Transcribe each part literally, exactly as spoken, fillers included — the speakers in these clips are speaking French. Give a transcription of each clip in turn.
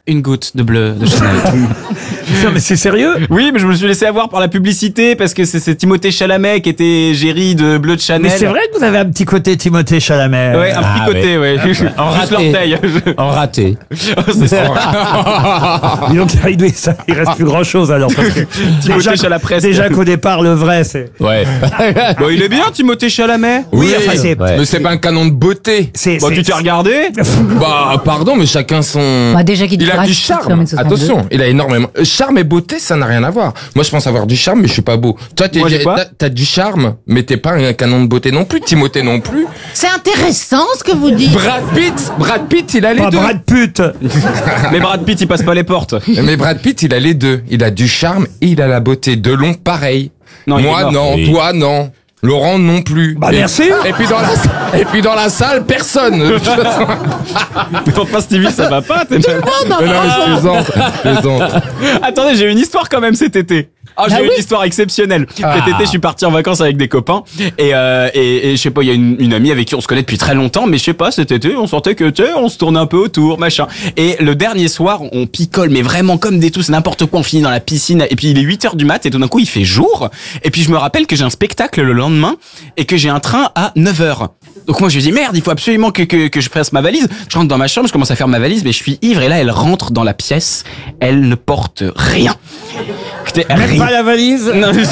une goutte de bleu de Chanel. Non, mais c'est sérieux? Oui, mais je me suis laissé avoir par la publicité parce que c'est, c'est Timothée Chalamet qui était Géry de bleu de Chanel. Mais c'est vrai que vous avez un petit côté Timothée Chalamet. Ouais, un petit Ah, côté, ouais. En Juste raté. l'orteil. En raté. C'est ça. Dis donc, il, doit- ça, il reste plus grand chose alors. Parce que Timothée Chalapresse. déjà qu'au départ, le vrai, c'est. Ouais. Bon, il est bien, Timothée Chalamet. Oui, enfin, c'est. Ouais. Mais c'est pas un canon de beauté. c'est, Bon, c'est- tu t'es regardé? Bah, pardon, mais chacun son... Bah, déjà qu'il il a dirait du qu'il faut charme. mettre soixante-deux. Attention, il a énormément. Euh, Charme et beauté, ça n'a rien à voir. Moi, je pense avoir du charme, mais je suis pas beau. Toi, t'es, Moi, j'ai pas. t'as, t'as du charme, mais t'es pas un canon de beauté non plus. Timothée non plus. C'est intéressant ce que vous dites. Brad Pitt, Brad Pitt, il a les Pas deux. Brad Pitt. Mais Brad Pitt, il passe pas les portes. Mais Brad Pitt, il a les deux. Il a du charme et il a la beauté. Delon, pareil. Non, il est Moi, mort. non. Oui. Toi, non. Laurent, non plus. Bah, et, merci. Et puis dans la, et puis dans la salle, personne. De toute façon. Mais enfin, Stevie, ça va pas. T'es même... Mais non, mais je plaisante, je plaisante. Attendez, j'ai une histoire quand même cet été. Ah, j'ai Ah eu oui une histoire exceptionnelle. Ah. Cet été, je suis parti en vacances avec des copains et euh, et, et je sais pas, il y a une, une amie avec qui on se connaît depuis très longtemps, mais je sais pas, cet été, on sentait que tu sais, on se tournait un peu autour, machin. Et le dernier soir, on picole, mais vraiment comme des tous, c'est n'importe quoi. On finit dans la piscine et puis il est huit heures du mat et tout d'un coup il fait jour. Et puis je me rappelle que j'ai un spectacle le lendemain et que j'ai un train à neuf heures. Donc moi je lui dis merde, il faut absolument que, que, que je fasse ma valise. Je rentre dans ma chambre, je commence à faire ma valise, mais je suis ivre et là elle rentre dans la pièce, elle ne porte rien. Écoutez, Même rien. pas la valise. Non, je-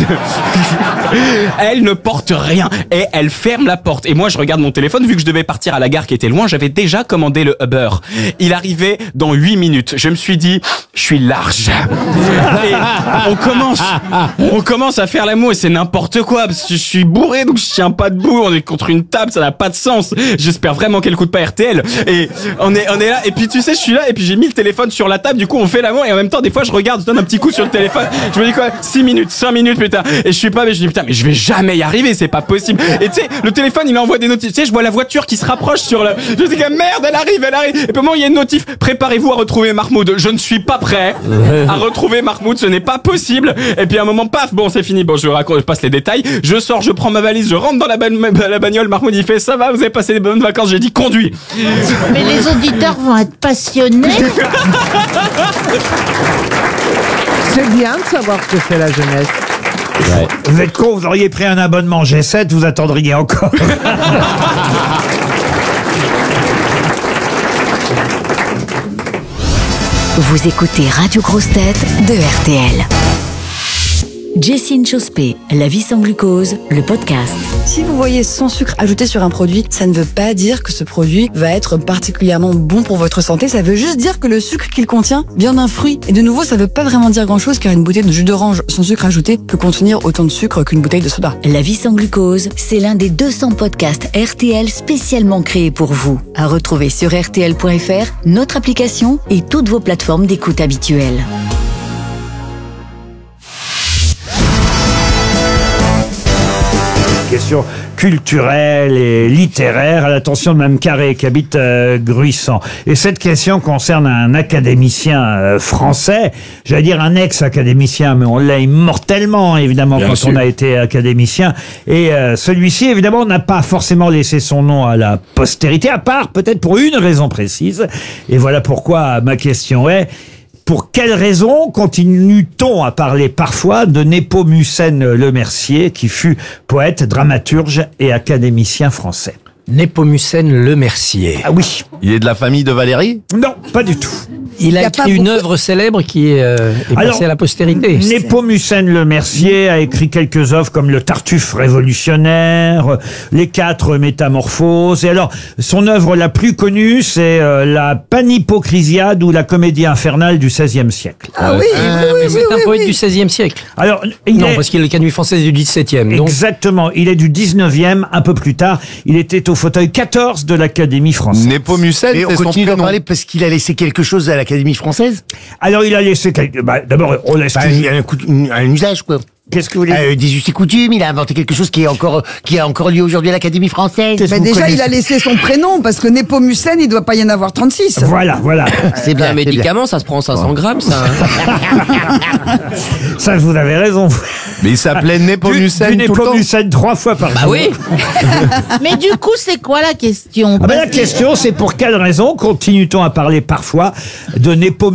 elle ne porte rien et elle ferme la porte. Et moi, je regarde mon téléphone. Vu que je devais partir à la gare qui était loin, j'avais déjà commandé le Uber. Il arrivait dans huit minutes. Je me suis dit, je suis large. Et on commence, on commence à faire l'amour et c'est n'importe quoi parce que je suis bourré donc je tiens pas debout. On est contre une table, ça n'a pas de sens. J'espère vraiment qu'elle coûte pas R T L. Et on est, on est là. Et puis tu sais, je suis là et puis j'ai mis le téléphone sur la table. Du coup, on fait l'amour et en même temps, des fois, je regarde, je donne un petit coup sur le téléphone. Je me dis quoi, six minutes, cinq minutes, putain. Et je suis pas, mais je dis putain, mais je vais jamais y arriver, c'est pas possible. Et tu sais, le téléphone, il envoie des notifs. Tu sais, je vois la voiture qui se rapproche sur le, je dis que merde, elle arrive, elle arrive. Et puis moi, il y a une notif. Préparez-vous à retrouver Mahmoud. Je ne suis pas prêt à retrouver Mahmoud, ce n'est pas possible. Et puis à un moment, paf, bon, c'est fini. Bon, je raconte, je passe les détails. Je sors, je prends ma valise, je rentre dans la, ba- la bagnole. Mahmoud, il fait, ça va, vous avez passé des bonnes vacances. J'ai dit, conduis. Mais les auditeurs vont être passionnés. C'est bien de savoir ce que fait la jeunesse. Vous êtes con, vous auriez pris un abonnement G sept, vous attendriez encore. Vous écoutez Radio Grosse Tête de R T L. Jessine Chospé, La vie sans glucose, le podcast. Si vous voyez sans sucre ajouté sur un produit, ça ne veut pas dire que ce produit va être particulièrement bon pour votre santé. Ça veut juste dire que le sucre qu'il contient vient d'un fruit. Et de nouveau, ça ne veut pas vraiment dire grand-chose car une bouteille de jus d'orange sans sucre ajouté peut contenir autant de sucre qu'une bouteille de soda. La vie sans glucose, c'est l'un des deux cents podcasts R T L spécialement créés pour vous. À retrouver sur R T L point F R, notre application et toutes vos plateformes d'écoute habituelles. Question culturelle et littéraire à l'attention de Mme Carré qui habite euh, Gruissant. Et cette question concerne un académicien euh, français, j'allais dire un ex-académicien, mais on l'a immortellement évidemment Bien quand sûr. on a été académicien. Et euh, celui-ci évidemment n'a pas forcément laissé son nom à la postérité, à part peut-être pour une raison précise. Et voilà pourquoi ma question est: pour quelle raison continue-t-on à parler parfois de Népomucène Lemercier, qui fut poète, dramaturge et académicien français? Népomucène Lemercier. Ah oui. Il est de la famille de Valérie? Non, pas du tout. Il a Y a écrit pas une beaucoup- œuvre célèbre qui est, euh, est Alors, passée à la postérité. Népomucène Lemercier a écrit quelques œuvres comme Le Tartuffe révolutionnaire, Les Quatre Métamorphoses. Et alors, son œuvre la plus connue, c'est euh, la Panhypocrisiade ou la Comédie infernale du seizième siècle. Ah oui, Euh, oui, mais oui, c'est oui, un oui, poète oui. du seizième siècle. Alors, il Non, est... parce qu'il est le canuet français du dix-septième. Donc, Exactement, il est du dix-neuvième, un peu plus tard. Il était au fauteuil quatorze de l'Académie française. Népomucène, Et on c'est son continue d'en prénom. parler parce qu'il a laissé quelque chose à l'Académie française. Alors, il a laissé quelque... bah, d'abord, on laisse... Enfin, toujours- il y a un, coup- une- un usage, quoi. Qu'est-ce que vous voulez dire? Euh, des us et coutumes, il a inventé quelque chose qui est encore, qui est encore lié aujourd'hui à l'Académie française. Qu'est-ce Mais que vous déjà, il connaissez a laissé son prénom parce que Népomucène, il doit pas y en avoir trente-six. Voilà, voilà. C'est bien, Un c'est bien. médicament, ça se prend cinq cents grammes, ça. Ça, vous avez raison. Mais il s'appelait Du, Népomucène du tout le temps. Népomucène trois fois par jour. Bah oui. Mais du coup, c'est quoi la question? Ah ben, la Parce que- question, c'est pour quelle raison continue-t-on à parler parfois de Népomucène